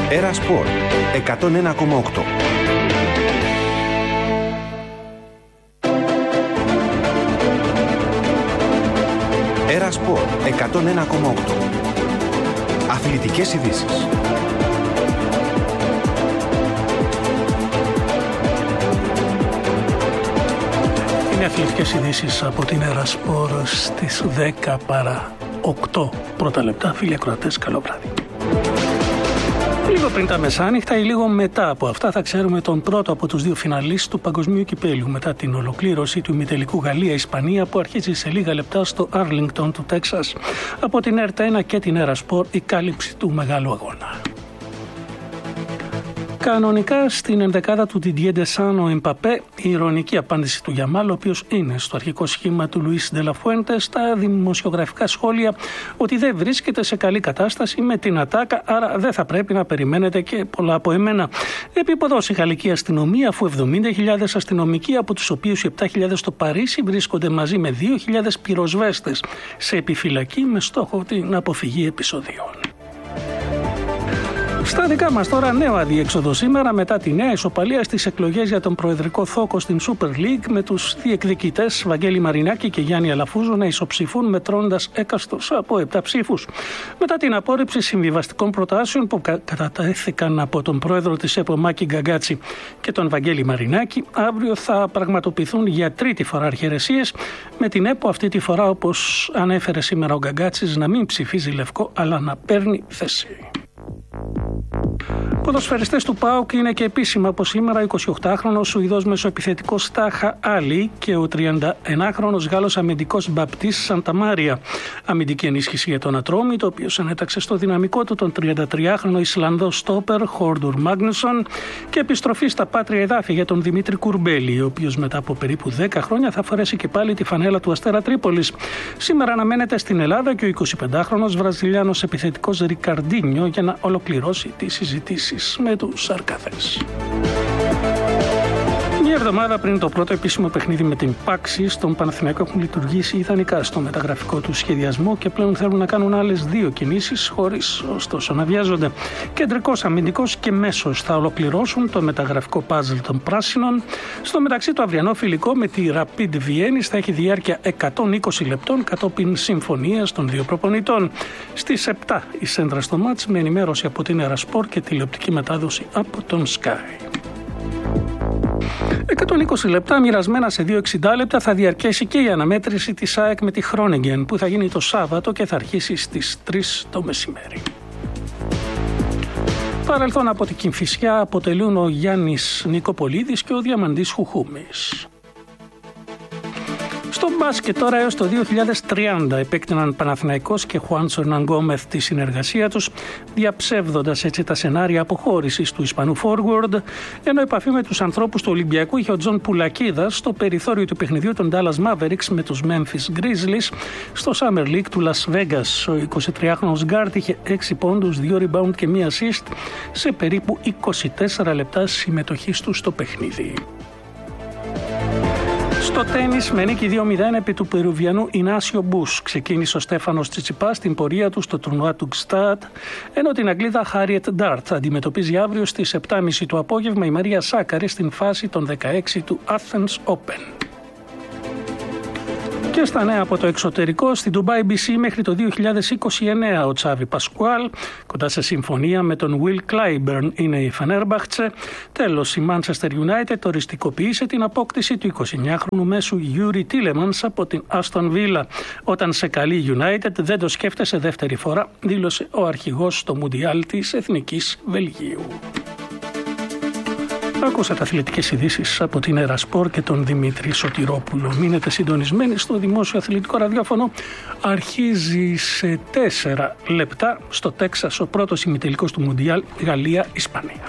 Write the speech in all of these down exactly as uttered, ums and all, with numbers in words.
Έρα Σπορ εκατόν ένα κόμμα οκτώ. Έρα Σπορ εκατόν ένα κόμμα οκτώ. Αθλητικές ειδήσεις. Είναι αθλητικές ειδήσεις από την Έρα Σπορ στις δέκα παρά οκτώ πρώτα λεπτά. Φίλοι ακροατές, καλό βράδυ. Λίγο πριν τα μεσάνυχτα ή λίγο μετά από αυτά θα ξέρουμε τον πρώτο από τους δύο φιναλίστ του Παγκοσμίου Κυπέλλου μετά την ολοκλήρωση του ημιτελικού Γαλλία-Ισπανία που αρχίζει σε λίγα λεπτά στο Άρλινγκτον του Τέξας. Από την ΕΡΤ ένα και την Έρα Σπορ η κάλυψη του μεγάλου αγώνα. Κανονικά στην ενδεκάδα του Didier Deschamps ο Εμπαπέ, η ηρωνική απάντηση του Γιαμάλ, ο οποίος είναι στο αρχικό σχήμα του Λουίς Ντε Λα Φουέντε, στα δημοσιογραφικά σχόλια ότι δεν βρίσκεται σε καλή κατάσταση με την ατάκα, άρα δεν θα πρέπει να περιμένετε και πολλά από εμένα. Επίποδος η γαλλική αστυνομία, αφού εβδομήντα χιλιάδες αστυνομικοί, από τους οποίους οι επτά χιλιάδες στο Παρίσι, βρίσκονται μαζί με δύο χιλιάδες πυροσβέστες σε επιφυλακή με στόχο την αποφυγή επεισοδίων. Στα δικά μας τώρα, νέο αδιέξοδο σήμερα μετά τη νέα ισοπαλία στις εκλογές για τον προεδρικό θόκο στην Super League, με τους διεκδικητές Βαγγέλη Μαρινάκη και Γιάννη Αλαφούζο να ισοψηφούν μετρώντας έκαστος από επτά ψήφους. Μετά την απόρριψη συμβιβαστικών προτάσεων που κατατέθηκαν από τον πρόεδρο της ΕΠΟ Μάκη Γκαγκάτση και τον Βαγγέλη Μαρινάκη, αύριο θα πραγματοποιηθούν για τρίτη φορά αρχαιρεσίες, με την ΕΠΟ αυτή τη φορά, όπως ανέφερε σήμερα ο Γκαγκάτσης, να μην ψηφίζει λευκό αλλά να παίρνει θέση. Ποδοσφαιριστές του ΠΑΟΚ είναι και επίσημα από σήμερα ο εικοσιοκτάχρονος Σουηδός μεσοεπιθετικός Τάχα Άλλη και ο τριανταενάχρονος Γάλλος αμυντικός Μπαπτίς Σανταμάρια. Αμυντική ενίσχυση για τον Ατρόμητο, ο οποίος ανέταξε στο δυναμικό του τον τριαντατριάχρονο Ισλανδό στόπερ Χόρντουρ Μάγνουσον, και επιστροφή στα πάτρια εδάφη για τον Δημήτρη Κουρμπέλη, ο οποίος μετά από περίπου δέκα χρόνια θα φορέσει και πάλι τη φανέλα του Αστέρα Τρίπολης. Σήμερα αναμένεται στην Ελλάδα και ο εικοσιπεντάχρονος Βραζιλιάνος επιθετικός Ρικαρντίνιο για να ολοκληρώσει τις συζητήσεις με τους Αρκαδές. Μια εβδομάδα πριν το πρώτο επίσημο παιχνίδι με την Πάξη, στον Παναθηναϊκό έχουν λειτουργήσει ιδανικά στο μεταγραφικό του σχεδιασμό και πλέον θέλουν να κάνουν άλλες δύο κινήσεις, χωρίς ωστόσο να βιάζονται. Κεντρικός, αμυντικός και μέσος θα ολοκληρώσουν το μεταγραφικό παζλ των πράσινων. Στο μεταξύ, το αυριανό φιλικό με τη Rapid Βιέννης θα έχει διάρκεια εκατόν είκοσι λεπτών κατόπιν συμφωνίας των δύο προπονητών. Στις επτά η σέντρα στο μάτς, με ενημέρωση από την Έρα Σπορ και τηλεοπτική μετάδοση από τον Sky. εκατόν είκοσι λεπτά μοιρασμένα σε δύο εξήντα λεπτά θα διαρκέσει και η αναμέτρηση της ΑΕΚ με τη Χρόνιγκεν, που θα γίνει το Σάββατο και θα αρχίσει στις τρεις το μεσημέρι. Παρελθόν από την Κηφισιά αποτελούν ο Γιάννης Νικοπολίδης και ο Διαμαντής Χουχούμης. Στο μπάσκετ τώρα, έως το δύο χιλιάδες τριάντα επέκτηναν Παναθηναϊκός και Χουάντσο Ερναν Γκόμεθ τη συνεργασία τους, διαψεύδοντας έτσι τα σενάρια αποχώρησης του Ισπανού forward, ενώ επαφή με τους ανθρώπους του Ολυμπιακού είχε ο Τζον Πουλακίδας στο περιθώριο του παιχνιδιού των Dallas Mavericks με τους Memphis Grizzlies στο Summer League του Las Vegas. Ο εικοσιτριάχρονος γκάρντ είχε έξι πόντους, δύο rebound και μία assist σε περίπου είκοσι τέσσερα λεπτά συμμετοχής του στο παιχνίδι. Στο τένις, με νίκη δύο μηδέν επί του Περουβιανού Ινάσιο Μπούς, ξεκίνησε ο Στέφανος Τσιτσιπάς στην πορεία του στο τουρνουά του Γκστάτ, ενώ την Αγγλίδα Χάριετ Ντάρτ αντιμετωπίζει αύριο στις επτά και μισή το απόγευμα η Μαρία Σάκαρη στην φάση των δεκαέξι του Athens Open. Και στα νέα από το εξωτερικό, στην Dubai μπι σι μέχρι το δύο χιλιάδες είκοσι εννέα ο Τσάβι Πασκουάλ, κοντά σε συμφωνία με τον Will Clyburn, είναι η Φενέρμπαχτσε. Τέλος, η Manchester United οριστικοποίησε την απόκτηση του εικοσιεννιάχρονου μέσου Γιούρι Τίλεμανς από την Aston Villa. Όταν σε καλεί United δεν το σκέφτεσαι δεύτερη φορά, δήλωσε ο αρχηγός στο Μουντιάλ της Εθνικής Βελγίου. Ακούσατε αθλητικές ειδήσεις από την Έρα Σπορ και τον Δημήτρη Σωτηρόπουλο. Μείνετε συντονισμένοι στο δημόσιο αθλητικό ραδιόφωνο. Αρχίζει σε τέσσερα λεπτά στο Τέξας ο πρώτος ημιτελικός του Μουντιάλ Γαλλία-Ισπανία.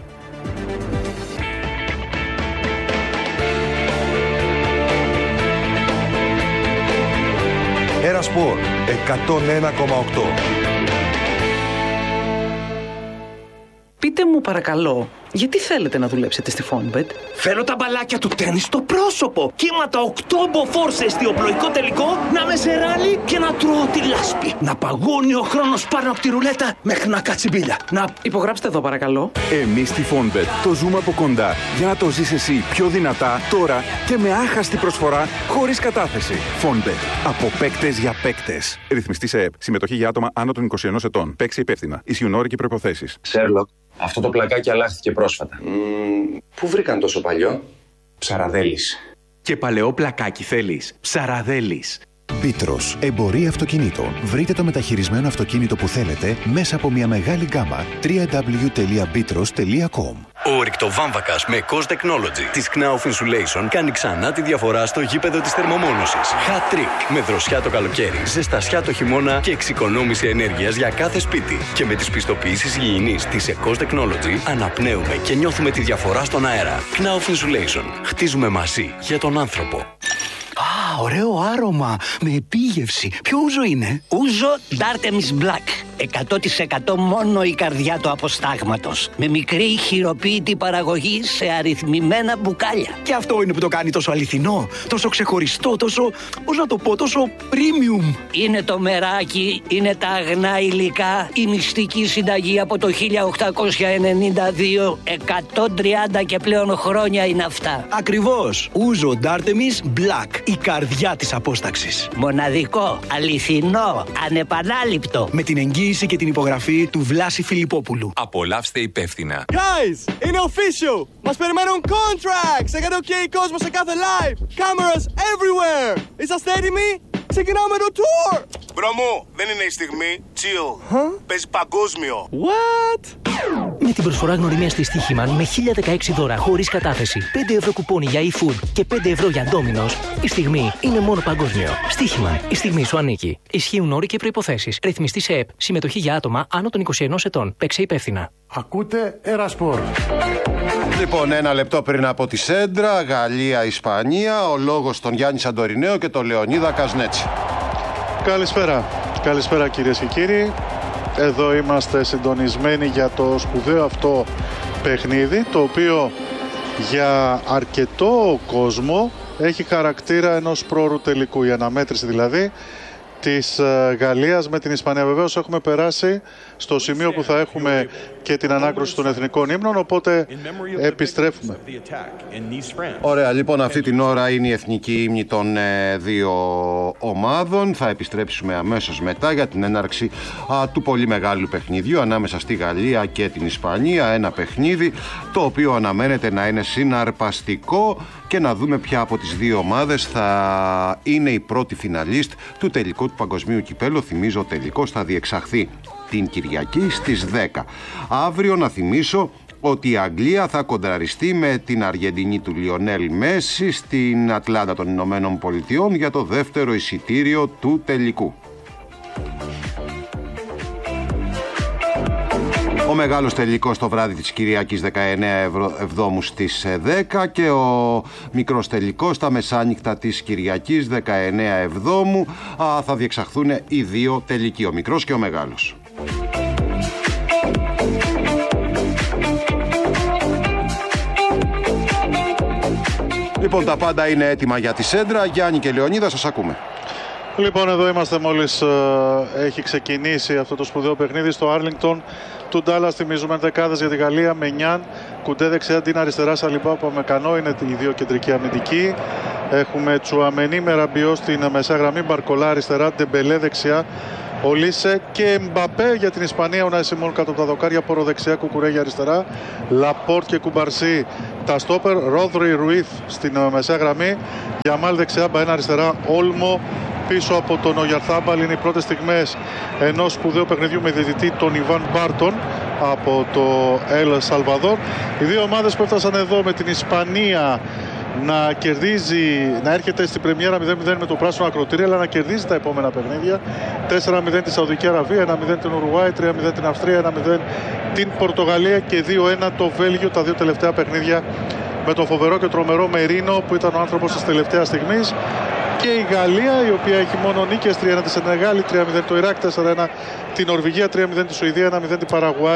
Έρα Σπορ εκατόν ένα κόμμα οκτώ. πείτε μου παρακαλώ, γιατί θέλετε να δουλέψετε στη Fonbet? Θέλω τα μπαλάκια του τέννις στο πρόσωπο. Κύματα οκτώ μποφόρ σε εστιοπλοϊκό τελικό, να με σε ράλι και να τρώω τη λάσπη. Να παγώνει ο χρόνος πάνω από τη ρουλέτα μέχρι να κάτσει μπίλια. Να... Υπογράψτε εδώ παρακαλώ. Εμείς στη Fonbet το ζούμε από κοντά για να το ζεις εσύ πιο δυνατά, τώρα και με άχαστη προσφορά χωρίς κατάθεση. Fonbet. Από παίκτες για παίκτες. Ρυθμιστή σε ΕΠ. Συμμετοχή για άτομα άνω των είκοσι ενός ετών. Παίξει υπεύθυνα. Ισχύουν όροι και προϋποθέσεις. Σέρλοκ, αυτό το πλακάκι αλλάχθηκε πρόσφατα. Mm, πού βρήκαν τόσο παλιό? Ψαραδέλης. Και παλαιό πλακάκι θέλεις? Ψαραδέλης. Μπίτρος, εμπορία αυτοκινήτων. Βρείτε το μεταχειρισμένο αυτοκίνητο που θέλετε μέσα από μια μεγάλη γκάμα. double-u double-u double-u τελεία μπίτρος τελεία κομ. Ο ρηκτοβάμβακας με Cost Technology της Knauf Insulation κάνει ξανά τη διαφορά στο γήπεδο της θερμομόνωσης. Hat trick. Με δροσιά το καλοκαίρι, ζεστασιά το χειμώνα και εξοικονόμηση ενέργειας για κάθε σπίτι. Και με τις πιστοποιήσεις υγιεινής της Cost Technology αναπνέουμε και νιώθουμε τη διαφορά στον αέρα. Knauf Insulation. Χτίζουμε μαζί για τον άνθρωπο. Α, ωραίο άρωμα, με επίγευση. Ποιο ούζο είναι? Ούζο Dartemis Black. εκατό τοις εκατό μόνο η καρδιά του αποστάγματος. Με μικρή χειροποίητη παραγωγή σε αριθμημένα μπουκάλια. Και αυτό είναι που το κάνει τόσο αληθινό, τόσο ξεχωριστό, τόσο, πώς να το πω, τόσο premium. Είναι το μεράκι, είναι τα αγνά υλικά, η μυστική συνταγή από το χίλια οκτακόσια ενενήντα δύο, εκατόν τριάντα και πλέον χρόνια είναι αυτά. Ακριβώς, ούζο Dartemis Black. Η καρδιά της απόσταξης. Μοναδικό, αληθινό, ανεπανάληπτο. Με την εγγύηση και την υπογραφή του Βλάση Φιλιππόπουλου. Απολαύστε υπεύθυνα. Guys, είναι official! Μας περιμένουν contracts! Έκανε ok κόσμο σε κάθε live! Cameras everywhere! Είσαστε έτοιμοι? Ξεκινάμε το tour! Μπρο μου, δεν είναι η στιγμή. Chill. Huh? Παίζει παγκόσμιο. What? Με την προσφορά γνωριμία στη Στοίχημαν με χίλια δεκαέξι δώρα χωρίς κατάθεση, πέντε ευρώ κουπόνι για e-food και πέντε ευρώ για Domino's, η στιγμή είναι μόνο παγκόσμιο. Στοίχημαν. Η στιγμή σου ανήκει. Ισχύουν όροι και προϋποθέσεις. Ρυθμιστή σε ΕΠ. Συμμετοχή για άτομα άνω των είκοσι ενός ετών. Παίξε υπεύθυνα. Ακούτε Ερασπορ. Λοιπόν, ένα λεπτό πριν από τη Σέντρα, Γαλλία-Ισπανία, ο λόγος των Γιάννη Σαντορινέο και τον Λεωνίδα Κασνέτσι. Καλησπέρα. Καλησπέρα κυρίες και κύριοι. Εδώ είμαστε συντονισμένοι για το σπουδαίο αυτό παιχνίδι, το οποίο για αρκετό κόσμο έχει χαρακτήρα ενός πρόωρου τελικού, η αναμέτρηση δηλαδή της Γαλλίας με την Ισπανία. Βεβαίως έχουμε περάσει στο σημείο που θα έχουμε και την ανάκρουση των εθνικών ύμνων, οπότε επιστρέφουμε. Ωραία, λοιπόν αυτή την ώρα είναι η εθνική ύμνη των ε, δύο ομάδων. Θα επιστρέψουμε αμέσως μετά για την έναρξη α, του πολύ μεγάλου παιχνιδιού ανάμεσα στη Γαλλία και την Ισπανία. Ένα παιχνίδι το οποίο αναμένεται να είναι συναρπαστικό και να δούμε ποια από τις δύο ομάδες θα είναι η πρώτη φιναλίστ του τελικού του Παγκοσμίου Κυπέλλου. Θυμίζω ο τελικός θα διεξαχθεί την Κυριακή στις δέκα. Αύριο να θυμίσω ότι η Αγγλία θα κοντραριστεί με την Αργεντινή του Λιονέλ Μέση στην Ατλάντα των Ηνωμένων Πολιτειών για το δεύτερο εισιτήριο του τελικού. Ο μεγάλος τελικός το βράδυ της Κυριακής δεκαεννέα Εβδόμου στις δέκα και ο μικρός τελικός τα μεσάνυχτα της Κυριακής δεκαεννέα Εβδόμου. Α, θα διεξαχθούν οι δύο τελικοί, ο μικρός και ο μεγάλος. Λοιπόν, τα πάντα είναι έτοιμα για τη Σέντρα. Γιάννη και Λεωνίδα, σας ακούμε. Λοιπόν, εδώ είμαστε μόλις ε, έχει ξεκινήσει αυτό το σπουδαίο παιχνίδι στο Άρλινγκτον του Ντάλλας. Θυμίζουμε δεκάδες για τη Γαλλία. Μενιάν, Κουντέ δεξιά, Ντίνα αριστερά, Σαλιμπά, Παμεκανό είναι οι δύο κεντρικοί αμυντικοί. Έχουμε Τσουαμενί με Ραμπιό στην μεσαία γραμμή, Μπαρκολά αριστερά, Ντεμπελέ δεξιά, Ολίσε και Μπαπέ για την Ισπανία. Ο Νάι Σιμών κάτω από τα δοκάρια, Πόρο δεξιά, Κουκουρέγια αριστερά, Λαπόρτ και Κουμπαρσί τα στόπερ, Ρόδρι Ρουίθ στην μεσαία γραμμή, Γιαμάλ δεξιά, Μπαένα αριστερά, Όλμο πίσω από τον Ογιαρθάμπαλ. Είναι οι πρώτες στιγμές ενός σπουδαίου παιχνιδιού με διαιτητή τον Ιβάν Μπάρτον από το Ελ Σαλβαδόρ. Οι δύο ομάδες που έφτασαν εδώ με την Ισπανία να κερδίζει, να έρχεται στην πρεμιέρα μηδέν μηδέν με το πράσινο ακροτήρι, αλλά να κερδίζει τα επόμενα παιχνίδια. τέσσερα μηδέν τη Σαουδική Αραβία, ένα μηδέν την Ουρουάη, τρία μηδέν την Αυστρία, ένα μηδέν την Πορτογαλία και δύο ένα το Βέλγιο. Τα δύο τελευταία παιχνίδια με τον φοβερό και τρομερό Μερίνο που ήταν ο άνθρωπος της τελευταίας στιγμής. Και η Γαλλία, η οποία έχει μόνο νίκες, τρία ένα τη Σενεγάλη, τρία μηδέν το Ιράκ, τέσσερα ένα την Νορβηγία, τρία μηδέν τη Σουηδία, ένα μηδέν την Παραγουάη,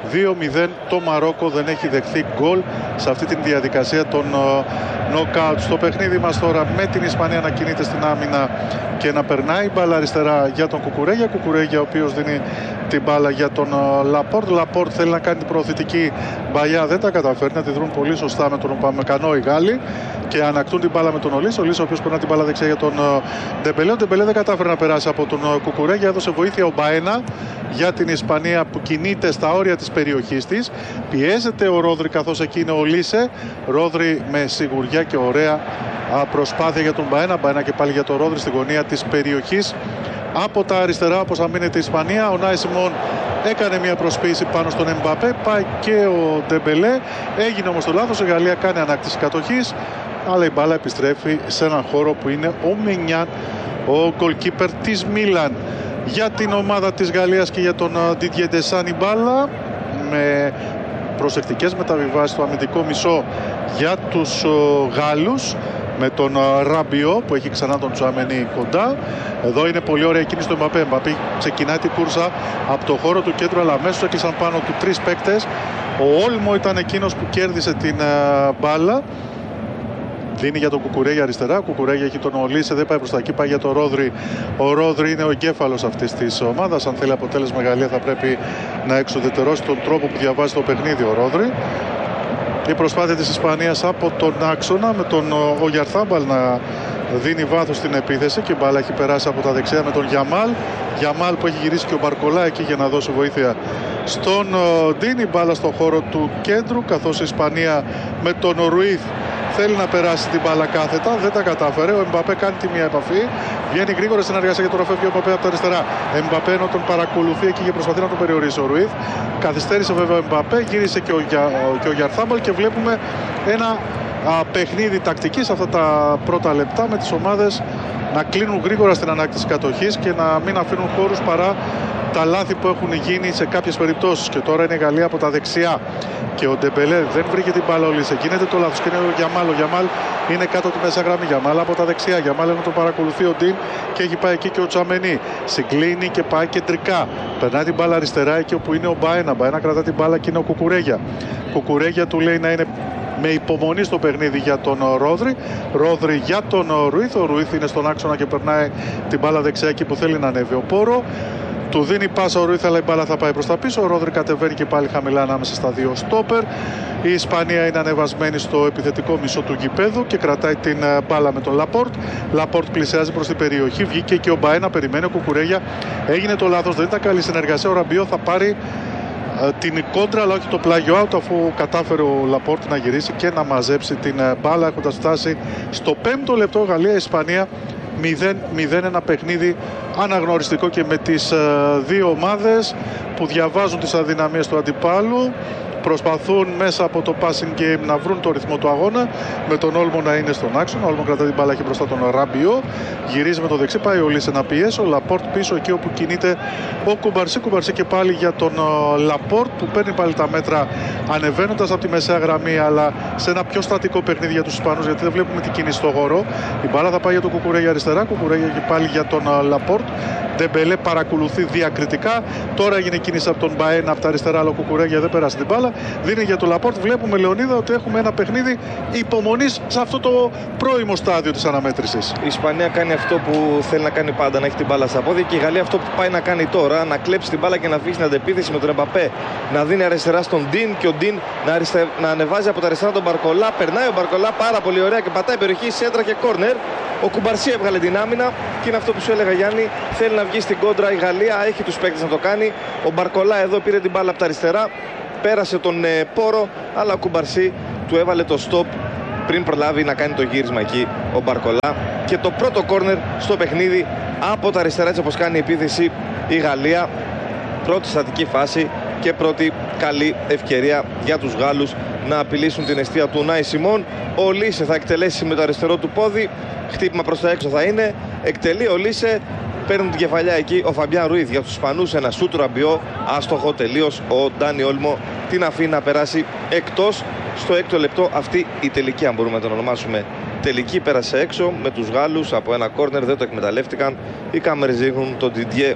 δύο μηδέν το Μαρόκο δεν έχει δεχθεί γκολ σε αυτή τη διαδικασία των νοκάουτ. Στο παιχνίδι μας τώρα με την Ισπανία να κινείται στην άμυνα και να περνάει μπάλα αριστερά για τον Κουκουρέγια. Κουκουρέγια ο οποίος δίνει την μπάλα για τον Λαπόρτ. Λαπόρτ θέλει να κάνει την προωθητική μπαλιά, δεν τα καταφέρνει, να τη δρουν πολύ σωστά με τον Ουπαμεκανό οι Γάλλοι και ανακτούν την μπάλα με τον Ολίς. Ο Ολίς ο οποίος περνά την μπάλα δεξιά για τον Ντεμπελέ. Ο Ντεμπελέ δεν κατάφερε να περάσει από τον Κουκουρέγια. Έδωσε βοήθεια ο Μπαένα για την Ισπανία που κινείται στα όρια της περιοχής της. Πιέζεται ο Ρόδρυ καθώς εκεί είναι ο Λίσε. Ρόδρυ με σιγουριά και ωραία προσπάθεια για τον Μπαένα. Μπαένα και πάλι για τον Ρόδρυ στην γωνία της περιοχής. Από τα αριστερά όπως αμήνεται η Ισπανία, ο Νάι Σιμών έκανε μια προσποίηση πάνω στον Εμπαπέ. Πάει και ο Ντεμπελέ. Έγινε όμως το λάθος. Η Γαλλία κάνει ανάκτηση κατοχής, αλλά η μπάλα επιστρέφει σε έναν χώρο που είναι ο Μενιάν, ο goalkeeper της Μίλαν. Για την ομάδα της Γαλλίας και για τον Didier Deschamps η μπάλα με προσεκτικές μεταβιβάσεις στο αμυντικό μισό για τους Γάλλους, με τον Ραμπιό που έχει ξανά τον Τσουαμενί κοντά. Εδώ είναι πολύ ωραία κίνηση του Εμπαπέ. Εμπαπέ ξεκινάει την κούρσα από το χώρο του κέντρου, αλλά αμέσως έκλεισαν πάνω του τρεις παίκτες. Ο Όλμο ήταν εκείνος που κέρδισε την μπάλα. Δίνει για τον Κουκουρέγια αριστερά. Ο Κουκουρέγια έχει τον Ολίσε, δεν πάει προς τα εκεί, πάει για τον Ρόδρυ. Ο Ρόδρυ είναι ο εγκέφαλος αυτής της ομάδας. Αν θέλει αποτέλεσμα Γαλλία θα πρέπει να εξουδετερώσει τον τρόπο που διαβάζει το παιχνίδι ο Ρόδρυ. Η προσπάθεια της Ισπανίας από τον άξονα με τον Ογιαρθάμπαλ να δίνει βάθος στην επίθεση και η μπάλα έχει περάσει από τα δεξιά με τον Γιαμάλ. Γιαμάλ που έχει γυρίσει και ο Μπαρκολά εκεί για να δώσει βοήθεια στον Ντίν. Η μπάλα στον χώρο του κέντρου καθώς η Ισπανία με τον Ρουίθ θέλει να περάσει την μπάλα κάθετα, δεν τα κατάφερε. Ο Εμπαπέ κάνει τη μία επαφή, βγαίνει γρήγορα στην εργασία και τώρα φεύγει ο Εμπαπέ από τα αριστερά. Εμπαπέ ενώ τον παρακολουθεί εκεί και προσπαθεί να τον περιορίσει ο Ρουίθ. Καθυστέρησε βέβαια ο Εμπαπέ, γύρισε και ο, Για, και ο Γιαρθάμπαλ και βλέπουμε ένα α, παιχνίδι τακτικής αυτά τα πρώτα λεπτά με τις ομάδες να κλείνουν γρήγορα στην ανάκτηση κατοχής και να μην αφήνουν χώρους παρά τα λάθη που έχουν γίνει σε κάποιες περιπτώσεις. Και τώρα είναι η Γαλλία από τα δεξιά και ο Ντεμπελέ δεν βρήκε την μπάλα ο Λίσε. Γίνεται το λάθος και είναι ο Γιαμάλ. Ο Γιαμάλ είναι κάτω από τη μέσα γραμμή. Γιαμάλ από τα δεξιά. Γιαμάλ ενώ τον παρακολουθεί ο Ντίν και έχει πάει εκεί και ο Τσαμενί. Συγκλίνει και πάει κεντρικά. Περνάει την μπάλα αριστερά εκεί όπου είναι ο Μπαένα. Μπαένα κρατά την μπάλα και είναι ο Κουκουρέγια. Κουκουρέγια του λέει να είναι με υπομονή στο παιχνίδι για τον Ρόδρυ. Ρόδρυ για τον Ρουίθ. Ο Ρουίθ είναι στον άξονα και περνάει την μπάλα δεξιά εκεί που θέλει να ανέβει ο Πόρο. Του δίνει πάσα ο Ρουίθ, αλλά η μπάλα θα πάει προς τα πίσω. Ο Ρόδρυ κατεβαίνει και πάλι χαμηλά ανάμεσα στα δύο στόπερ. Η Ισπανία είναι ανεβασμένη στο επιθετικό μισό του γηπέδου και κρατάει την μπάλα με τον Λαπόρτ. Λαπόρτ πλησιάζει προς την περιοχή. Βγήκε και ο Μπαένα, περιμένει ο Κουκουρέγια. Έγινε το λάθος, δεν ήταν καλή συνεργασία. Ο Ραμπιό θα πάρει την κόντρα, αλλά όχι το πλάγιο out, αφού κατάφερε ο Λαπόρτ να γυρίσει και να μαζέψει την μπάλα, έχοντας φτάσει στο πέμπτο λεπτό. Γαλλία-Ισπανία μηδέν μηδέν, ένα παιχνίδι αναγνωριστικό και με τις δύο ομάδες που διαβάζουν τις αδυναμίες του αντιπάλου, προσπαθούν μέσα από το passing game να βρουν το ρυθμό του αγώνα, με τον Όλμο να είναι στον άξονα. Ο Όλμο κρατάει την μπάλα, έχει μπροστά τον Ραμπιό, γυρίζει με το δεξί, πάει ο Λίσε να πιέσει, ο Λαπόρτ πίσω εκεί όπου κινείται ο Κουμπαρσί. Κουμπαρσί και πάλι για τον Λαπόρτ που παίρνει πάλι τα μέτρα ανεβαίνοντας από τη μεσαία γραμμή, αλλά σε ένα πιο στατικό παιχνίδι για τους Ισπανούς, γιατί δεν βλέπουμε την κίνηση στο χώρο. Η μπάλα θα πάει για τον Κουκουρέγια αριστερά, Κουκουρέγια και πάλι για τον Λαπόρτ. Ντεμπελέ παρακολουθεί διακριτικά. Τώρα έγινε κίνηση από τον Μπαένα από τα αριστερά, αλλά ο Κουκουρέγια δεν πέρασε την μπάλα. Δίνει για τον Λαπόρτ. Βλέπουμε, Λεωνίδα, ότι έχουμε ένα παιχνίδι υπομονής σε αυτό το πρώιμο στάδιο της αναμέτρησης. Η Ισπανία κάνει αυτό που θέλει να κάνει πάντα, να έχει την μπάλα στα πόδια, και η Γαλλία αυτό που πάει να κάνει τώρα, να κλέψει την μπάλα και να βγει στην αντεπίθεση με τον Εμπαπέ, να δίνει αριστερά στον Ντίν και ο Ντίν να, αριστε... να ανεβάζει από τα αριστερά τον Μπαρκολά. Περνάει ο Μπαρκολά πάρα πολύ ωραία και πατάει περιοχή, σέντρα και κόρνερ. Ο Κουμπαρσί έβγαλε την άμυνα και είναι αυτό που σου έλεγα, Γιάννη. Θέλει να βγει στην κόντρα η Γαλλία, έχει τους παίκτες να το κάνει. Ο Μπαρκολά εδώ πήρε την μπάλα από τα αριστερά, πέρασε τον ε, Πόρο, αλλά ο Κουμπαρσί του έβαλε το stop πριν προλάβει να κάνει το γύρισμα εκεί ο Μπαρκολά. Και το πρώτο κόρνερ στο παιχνίδι από τα αριστερά, έτσι όπως κάνει η επίθεση η Γαλλία. Πρώτη στατική φάση και πρώτη καλή ευκαιρία για τους Γάλλους να απειλήσουν την εστία του Νάι Σιμών. Ο Λίσε θα εκτελέσει με το αριστερό του πόδι, χτύπημα προς τα έξω θα είναι, εκτελεί ο Λίσε. Παίρνουν την κεφαλιά εκεί ο Φαμπιάν Ρουίθ για τους Ισπανούς, ένα σούτ Ραμπιό, άστοχο τελείως. Ο Ντάνι Όλμο την αφήνει να περάσει εκτός στο έκτο λεπτό. Αυτή η τελική, αν μπορούμε να τον ονομάσουμε τελική, πέρασε έξω με τους Γάλλους από ένα κόρνερ, δεν το εκμεταλλεύτηκαν. Οι κάμερες δείχνουν τον Didier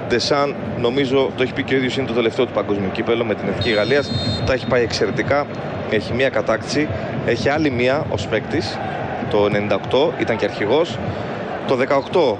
Ντεσάν, νομίζω το έχει πει και ο ίδιος, είναι το τελευταίο του παγκόσμιο κύπελλο με την Εθνική Γαλλίας. Τα έχει πάει εξαιρετικά. Έχει μία κατάκτηση, έχει άλλη μία ως παίκτης. Το ενενήντα οκτώ ήταν και αρχηγός. Το δεκαοκτώ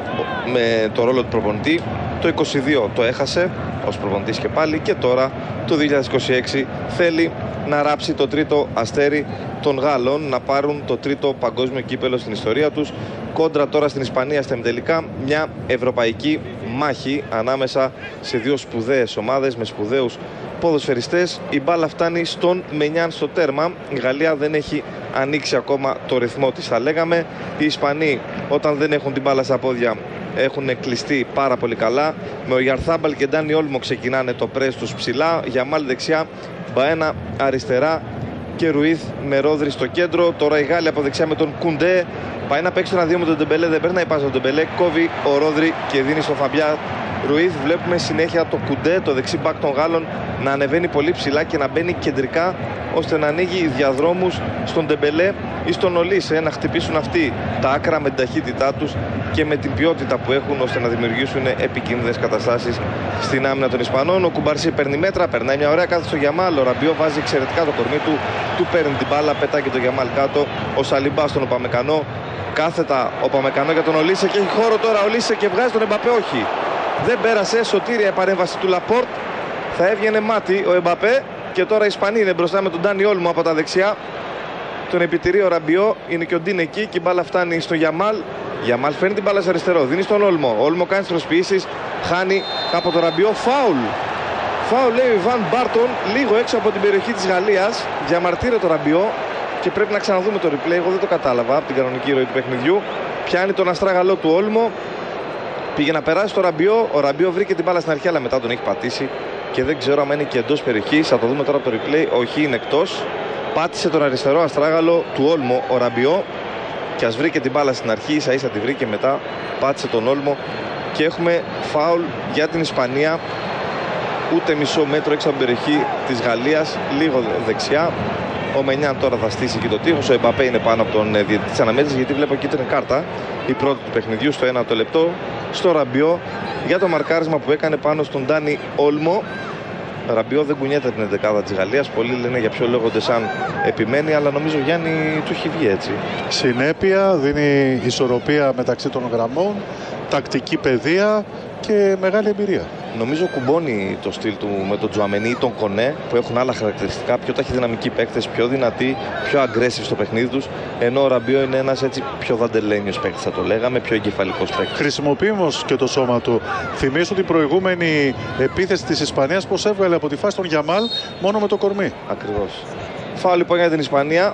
με το ρόλο του προπονητή. Το είκοσι δύο το έχασε ως προπονητής και πάλι. Και τώρα το δύο χιλιάδες είκοσι έξι θέλει να ράψει το τρίτο αστέρι των Γάλλων, να πάρουν το τρίτο παγκόσμιο κύπελλο στην ιστορία τους. Κόντρα τώρα στην Ισπανία στα ημιτελικά, μια ευρωπαϊκή μάχη ανάμεσα σε δύο σπουδαίες ομάδες με σπουδαίους ποδοσφαιριστές. Η μπάλα φτάνει στον Μενιάν στο τέρμα. Η Γαλλία δεν έχει ανοίξει ακόμα το ρυθμό της, θα λέγαμε. Οι Ισπανοί, όταν δεν έχουν την μπάλα στα πόδια, έχουν κλειστεί πάρα πολύ καλά. Με ο Γιαρθάμπαλ και Ντάνι Όλμο ξεκινάνε το πρες τους ψηλά. Γιαμάλ δεξιά, Μπαένα αριστερά και Ρουίθ με Ρόδρυ στο κέντρο. Τώρα οι Γάλλοι από δεξιά με τον Κουντέ. Πάει να παίξει τον αδείο με τον Ντεμπελέ, δεν παίρνει πάσα τον Ντεμπελέ. Κόβει ο Ρόδρυ και δίνει στο Φαμπιά Ρουίθ. Βλέπουμε συνέχεια το Κουντέ, το δεξί μπακ των Γάλλων, να ανεβαίνει πολύ ψηλά και να μπαίνει κεντρικά, ώστε να ανοίγει διαδρόμους στον Ντεμπελέ ή στον Ολίσε, να χτυπήσουν αυτοί τα άκρα με την ταχύτητά τους και με την ποιότητα που έχουν, ώστε να δημιουργήσουν επικίνδυνες καταστάσεις στην άμυνα των Ισπανών. Ο Κουμπαρσί παίρνει μέτρα, περνάει μια ωραία κάθεση στο Γιαμάλ. Ο Ραμπιό βάζει εξαιρετικά το κορμί του, του παίρνει την μπάλα, πετάει και το Γιαμάλ κάτω. Ο Σαλιμπά στον Οπαμεκανό. Κάθετα ο Παμεκανό για τον Ολίσε και έχει χώρο τώρα ο Ολίσε και βγάζει τον Εμπαπέ. Όχι, δεν πέρασε. Σωτήρια επαρέμβαση του Λαπόρτ. Θα έβγαινε μάτι ο Εμπαπέ. Και τώρα οι Ισπανοί είναι μπροστά με τον Ντάνι Όλμο από τα δεξιά. Τον επιτηρεί ο Ραμπιό. Είναι και ο Ντίν εκεί και η μπάλα φτάνει στο Γιαμάλ. Γιαμάλ φέρνει την μπάλα σε αριστερό. Δίνει στον Όλμο. Όλμο κάνει τις προσποιήσεις. Χάνει από τον Ραμπιό. Φάουλ. Φάουλ λέει ο Ιβάν Μπάρτον λίγο έξω από την περιοχή της Γαλλίας. Διαμαρτύρεται το Ραμπιό. Και πρέπει να ξαναδούμε το replay. Εγώ δεν το κατάλαβα από την κανονική ροή του παιχνιδιού. Πιάνει τον αστράγαλό του Όλμο. Πήγε να περάσει το Ραμπιό. Ο Ραμπιό βρήκε την μπάλα στην αρχή, αλλά μετά τον έχει πατήσει. Και δεν ξέρω αν είναι και εντός περιοχής. Θα το δούμε τώρα από το replay. Όχι, είναι εκτός. Πάτησε τον αριστερό αστράγαλο του Όλμο ο Ραμπιό. Και ας βρήκε την μπάλα στην αρχή, ίσα ίσα τη βρήκε μετά. Πάτησε τον Όλμο. Και έχουμε φάουλ για την Ισπανία. Ούτε μισό μέτρο έξω από την περιοχή της Γαλλίας. Λίγο δεξιά. Ο Μενιάν τώρα θα στήσει και το τείχος. Ο Εμπαπέ είναι πάνω από τον διαιτητή της αναμέτρησης, γιατί βλέπω κίτρινη κάρτα. Η πρώτη του παιχνιδιού στο ένα λεπτό. Στο Ραμπιό για το μαρκάρισμα που έκανε πάνω στον Ντάνι Όλμο. Ραμπιό δεν κουνιέται την εντεκάδα της Γαλλίας. Πολλοί λένε για ποιο λόγο Ντεσάν επιμένει, αλλά νομίζω Γιάννη του έχει βγει έτσι. Συνέπεια, δίνει ισορροπία μεταξύ των γραμμών, τακτική παιδεία και μεγάλη εμπειρία. Νομίζω κουμπώνει το στυλ του με τον Τζουαμενί ή τον Κονέ, που έχουν άλλα χαρακτηριστικά, πιο ταχυδυναμικοί παίκτες, πιο δυνατοί, πιο aggressive στο παιχνίδι τους. Ενώ ο Ραμπιό είναι ένας έτσι πιο δαντελένιος παίκτης, θα το λέγαμε, πιο εγκεφαλικός παίκτης. Χρησιμοποιεί όμως και το σώμα του. Θυμίζω την προηγούμενη επίθεση της Ισπανίας, πως έβγαλε από τη φάση τον Γιαμάλ μόνο με το κορμί. Ακριβώς. Φάουλ λοιπόν για την Ισπανία.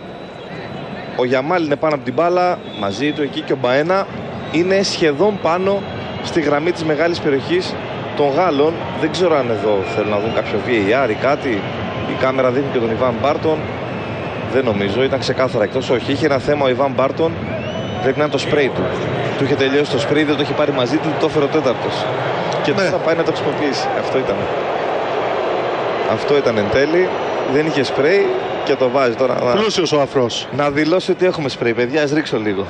Ο Γιαμάλ είναι πάνω από την μπάλα, μαζί του εκεί, και ο Μπαένα είναι σχεδόν πάνω στη γραμμή της μεγάλης περιοχής των Γάλλων. Δεν ξέρω αν εδώ θέλουν να δουν κάποιο βι έι αρ ή κάτι. Η κάμερα δείχνει και τον Ιβάν Μπάρτον. Δεν νομίζω, ήταν ξεκάθαρα εκτός. Όχι, είχε ένα θέμα ο Ιβάν Μπάρτον. Πρέπει να είναι το σπρέι του. Του είχε τελειώσει το σπρέι, δεν το είχε πάρει μαζί του, το έφερε ο τέταρτος. Και τώρα πάει να το χρησιμοποιήσει. Αυτό ήταν. Αυτό ήταν εν τέλει. Δεν είχε σπρέι και το βάζει τώρα. Πλούσιος ο αφρός. Να δηλώσει ότι έχουμε σπρέι, παιδιά, ας ρίξω λίγο.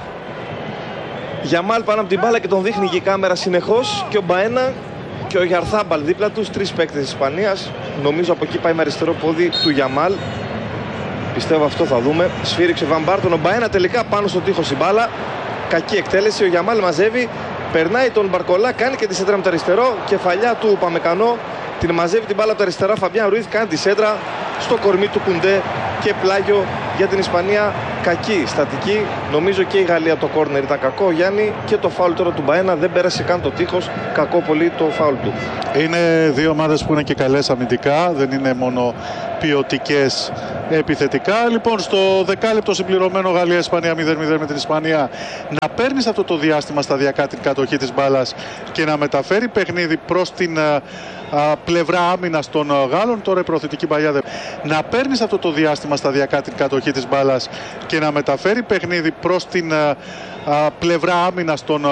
Γιαμάλ πάνω από την μπάλα και τον δείχνει και η κάμερα συνεχώς. Και ο Μπαένα και ο Γιαρθάμπαλ δίπλα τους, τρεις παίκτες της Ισπανίας. Νομίζω από εκεί πάει με αριστερό πόδι του Γιαμάλ. Πιστεύω αυτό θα δούμε. Σφύριξε Βαν Μπάρτον. Ο Μπαένα τελικά πάνω στο τείχος η μπάλα. Κακή εκτέλεση. Ο Γιαμάλ μαζεύει. Περνάει τον Μπαρκολά. Κάνει και τη σέντρα με το αριστερό. Κεφαλιά του Παμεκανό. Την μαζεύει την μπάλα από το αριστερά. Φαμπιάν Ρουίθ κάνει τη σέντρα στο κορμί του Κουντέ. Και πλάγιο για την Ισπανία. Κακή στατική. Νομίζω και η Γαλλία το κόρνερ ήταν κακό, Γιάννη. Και το φάουλ τώρα του Μπαένα δεν πέρασε καν το τείχος. Κακό πολύ το φάουλ του. Είναι δύο ομάδες που είναι και καλές αμυντικά. Δεν είναι μόνο ποιοτικές επιθετικά. Λοιπόν, στο δεκάλεπτο συμπληρωμένο Γαλλία-Ισπανία μηδέν μηδέν με την Ισπανία. Να παίρνει αυτό το διάστημα σταδιακά την κατοχή της μπάλας και να μεταφέρει παιχνίδι προς την α, α, πλευρά άμυνας των Γάλλων. Τώρα η προωθητική παλιά δεν. Να παίρνει αυτό το διάστημα σταδιακά την κατοχή της μπάλας και να μεταφέρει παιχνίδι προς την α, α, πλευρά άμυνας των